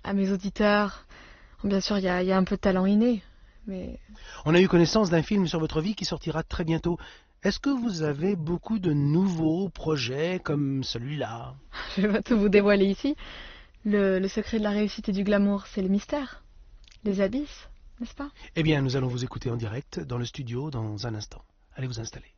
À mes auditeurs, bien sûr, il y a un peu de talent inné, mais... On a eu connaissance d'un film sur votre vie qui sortira très bientôt. Est-ce que vous avez beaucoup de nouveaux projets comme celui-là? Je vais pas tout vous dévoiler ici. Le secret de la réussite et du glamour, c'est le mystère. Les abysses, n'est-ce pas? Eh bien, nous allons vous écouter en direct dans le studio dans un instant. Allez vous installer.